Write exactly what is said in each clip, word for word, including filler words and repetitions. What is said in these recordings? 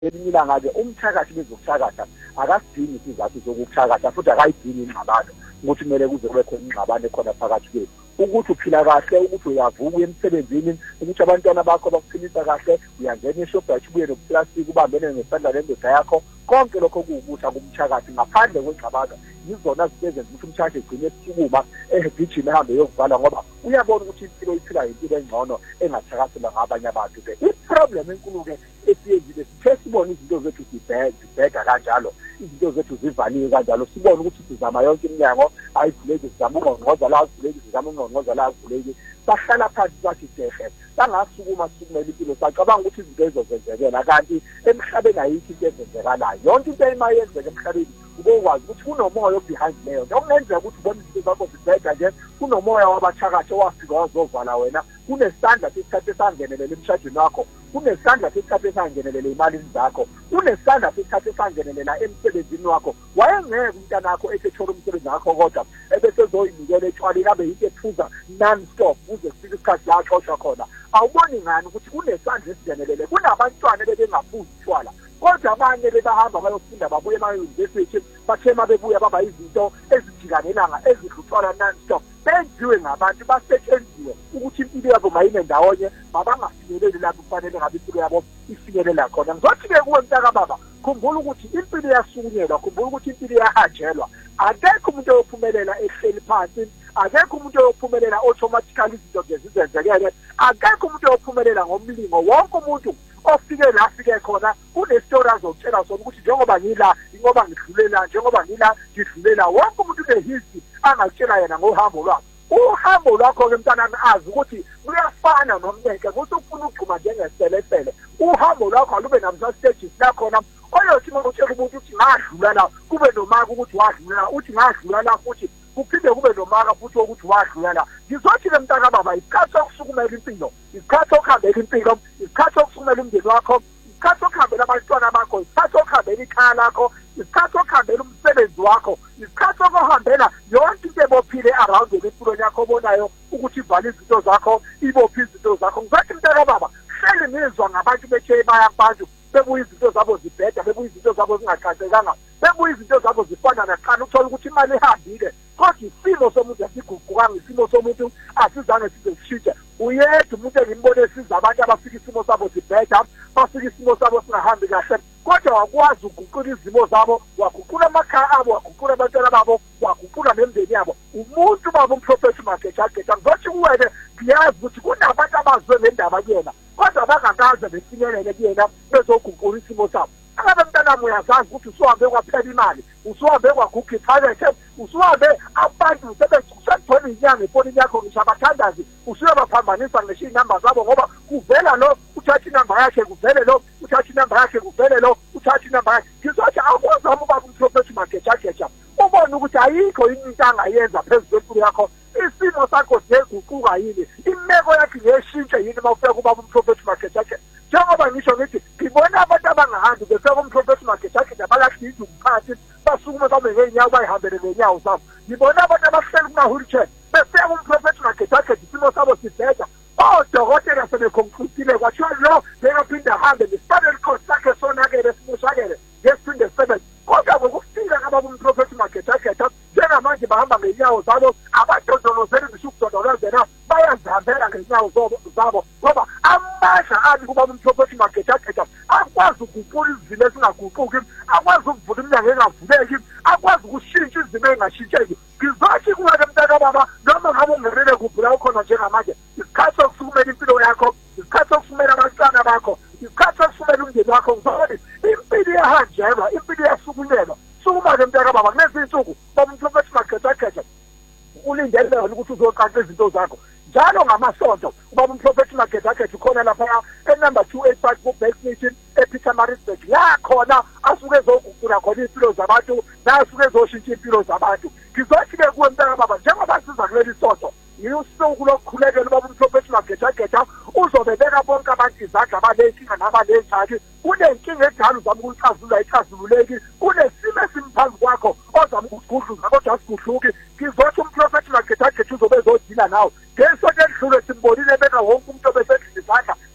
elimilanga ke umthakathi bezokuthakatha akasidingi isizathu sokuthakatha futhi akayidingi ingxabano ukuthi kumele kuze kube khona ingxabano khona phakathi kwethu ukuthi uphila kahle ukuthi uyavuka emsebenzini ukuthi abantwana bakho bakuphilisa kahle uyangena eShoprite ubuye nokuplastic ubambene ngesandla lendoda yakho konke lokho kuwukuthi kumthakathi ngaphandle kwengxabano yizona zisebenza ukuthi umthakathi egcine esukuma ehegijima ehambe yokuvala ngoba uyabona ukuthi impilo iphila impilo engcono engathakathelwa ngabanye abantu ke iproblem enkulu ke esiyenzile sithe sibona izinto zethu zibheka kanjalo izinto zethu zivaliwe kanjalo sibona ukuthi sizama yonke iminyango ayivuleki sizama ungqongqoza la avuleki sizama ungqongqoza la avuleki bahlala phansi bathi jehe bangasukuma sukumela impilo sacabanga ukuthi izinto ezozenzekela kanti emhlabeni ayikho into ezenzekalayo yonke into emayenzeka emhlabeni ukwazi ukuthi kunomoya behind leyo nto okungenzeka ukuthi ubona izinto zakho zibheka nje kunomoya wabathakathi owafika wazovala wena kunesandla sesikhathi esangenelela emshadweni wakho kunesandla sesikhathi esangenelela imalini zakho kunesandla sesikhathi esangenelela emsebenzini wakho wayengeke umntana wakho ekethora umsebenzi wakho kodwa ebese zoyinikela etshwaleni abe yinto ephuza non stop uze kufike isikhathi la axoshwa khona awuboni ngani ukuthi kunesandla esigenelele kunabantwana bebengaphuzi utshwala kodwa abanye bebahamba bayofunda babuye ema-university bathema bebuya baba izinto ezijikanelanga ezidluthwala non-stop benziwe ngabantu basetshenziwe ukuthi impilo yabo mayine ndawonye mabangafinyeleli lapho kufanele ngabe impilo yabo ifinyelela khona ngizothi-ke kuwe mntaka baba khumbula ukuthi impilo iyasukunyelwa khumbula ukuthi impilo iyahanjelwa akekho umuntu oyophumelela ehleli phansi akekho umuntu oyophumelela automatically izinto nje zizenzekele akekho umuntu oyophumelela ngomlingo wonke umuntu ofike la afike khona kunestori azokutshela sona ukuthi njengoba ngila ingoba ngidlulela njengoba ngila ngidlulela wonke umuntu unehistory angalitshela yena ngohambo lwakhe uhambo lwakho-ke mntanami azi ukuthi luyafana nomneke ukuthi ufuna ukugquma njengeselesele uhambo lwakho alube namsa-stages lakhona oyothi uma utshela umuntu ukuthi ngadlula la kube nomaka ukuthi wadlula la uthi ngadlula la futhi kuphinde kube nomaka futhi wokuthi wadlula la ngizothi-ke mntaka baba isikhathi sokusukumela impilo isikhathi sokuhambela impilo isikhathi sokusukumela umndeni wakho isikhathi sokuhambela abantwana bakho isikhathi sokuhambela ikhaya lakho isikhathi sokuhambela umsebenzi wakho isikhathi sokuhambela yonke into ebophile around empilweni yakho obonayo ukuthi ivale izinto zakho ibophe izinto zakho ngizothi mntaka baba hleli nizwa ngabantu bethe baya abantu bebuye izinto zabo zibheda bebuye izinto zabo zingaqaqekanga bebuye izinto zabo zifana naqala uthola ukuthi imali ihambile kodwa isimo somuntu asiguqukanga isimo somuntu asizange size sishintshe uyedwa umuntu engimbone esiza abantu abafika isimo sabo sibheda bafika isimo sabo singahambi kahle kodwa wakwazi ukuguqula izimo zabo waguqula amakhaya abo waguqula abantwana babo waguqula nemndeni yabo umuntu baba umprofethi magejageja ngizothi kuwene ngiyazi ukuthi kunabantu abazwe ngendaba kuyena kodwa bangakaze befinyelele kuyena bezoguqula isimo sabo angabe mntanami uyazazi ukuthi usuhambe kwaphela imali usuhambe kwaguga iphakethe usuhambe abantu sebesegcwele inyanga efonini yakho ngisho abathandazi usuyabaphambanisa ngisho iy'namba zabo ngoba kuvela lo uthatha inamba yakhe kuvele lo uthatha inamba yakhe kuvele lo uthatha inamba yakhe ngizothi akwazami ubaba umprofethi magejageja ubone ukuthi ayikho into angayenza phezu kwempilo yakho isimo sakho siyeguquka yini imeko yakhe ngiyeshintshe yini uma ufika kubaba umprofethi magejageja njengoba ngisho ngithi ngibona abantu abangahambi befika kumprofethi magejageja balahla indlu phansi basukume babe ngey'nyawo bayihambele ngey'nyawo zabo ngibona abantu abahleli kuma-wheelchair befika kumprofethi magejageja isimo sabo sibheda odokotela sebekhonklusile kwathiwa lo bekaphinde ahambe nesifanele ikhosi sakhe sonakele simushakele ngesiphinde sisebenze kodwa ngokufika kababa umprofethi magejageja njengamanje bahamba ngey'nyawo zabo abadodolozeli ngisho ukudodolozela bayazihambela ngey'nyawo zabo ngoba amandla ami kubaba umprofethi magejageja akwazi ukuguqula izimo ezingaguquki akwazi ukuvula iminyango engavuleki akwazi ukushintsha izimo engashintsheki ngizothi kuweke mntaka baba noma ngabe ungenele kuphi la ukhona njengamanje isikhathi sokusukumela impilo yakho isikhathi sokusukumela abantwana bakho isikhathi sokusukumela umndeni wakho ngizobona impilo iyahanjelwa impilo iyasukunyelwa sukuma-ke mntaka baba kulezi insuku baba umprofethi magejageja ulindele ukuthi uzoqaqa izinto zakho njalo ngamasonto ubaba umprofethi magejageja ukhona lapha enumber two eight five ku-Backnation ePietermaritzburg la khona asuke ezoguqula khona iy'mpilo zabantu nasuke ezoshintsha iy'mpilo zabantu ngizothi-ke kuwe mntaka baba njengoba siza kuleli sonto usuku lokukhulekela ubaba umprofethi magejageja uzobebeka bonke abantu izandla abanenkinga nabanenjaki kunenkinga edala uzama ukuyixazulula ixazululeki kunesimo esimphambi kwakho ozama ukugudluza kodwa asigudluki ngizothi umprofethi magejageja uzobe ezodila nawe ngesonto elidlule simbonile beka wonke umuntu obesegisa izandla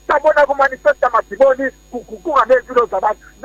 sabona ku manifesta madiboni kunganempilo zabantu